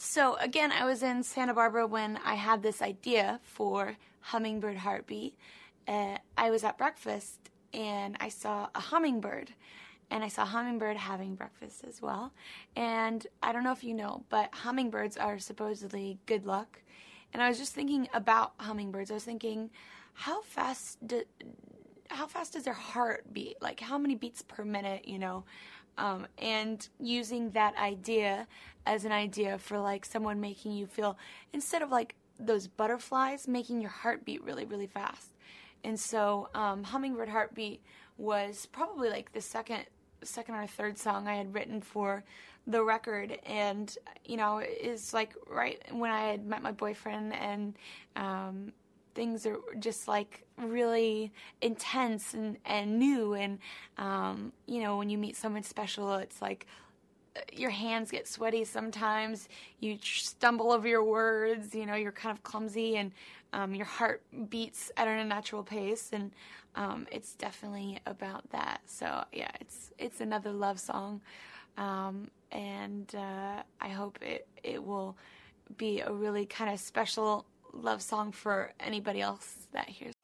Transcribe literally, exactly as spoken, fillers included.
So again, I was in Santa Barbara when I had this idea for Hummingbird Heartbeat. Uh, I was at breakfast and I saw a hummingbird, and I saw a hummingbird having breakfast as well. And I don't know if you know, but hummingbirds are supposedly good luck. And I was just thinking about hummingbirds. I was thinking, how fast do, how fast does their heart beat? Like, how many beats per minute, you know? Um, and using that idea as an idea for, like, someone making you feel, instead of, like, those butterflies, making your heart beat really, really fast. And so um, Hummingbird Heartbeat was probably, like, the second second or third song I had written for the record. And, you know, it's, like, right when I had met my boyfriend, and um, things are just, like, really intense and, and new. And, um, you know, when you meet someone special, it's like your hands get sweaty sometimes. You stumble over your words. You know, you're kind of clumsy, and um, your heart beats at an unnatural pace. And um, it's definitely about that. So, yeah, it's it's another love song. Um, and uh, I hope it, it will be a really kind of special love song for anybody else that hears